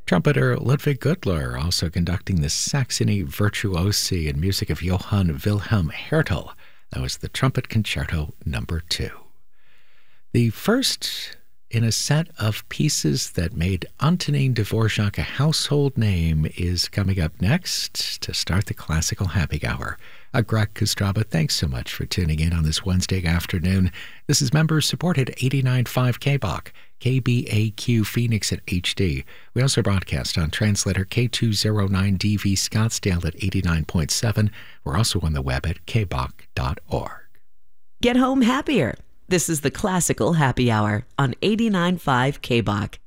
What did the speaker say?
Trumpeter Ludwig Gudler also conducting the Saxony Virtuosi in music of Johann Wilhelm Hertel. That was the Trumpet Concerto No. 2. The first in a set of pieces that made Antonin Dvorak a household name is coming up next to start the Classical Happy Hour. Greg Kostraba, thanks so much for tuning in on this Wednesday afternoon. This is member-supported 89.5 KBOC, KBAQ Phoenix at HD. We also broadcast on translator K209DV Scottsdale at 89.7. We're also on the web at kbok.org. Get home happier. This is the Classical Happy Hour on 89.5 KBOC.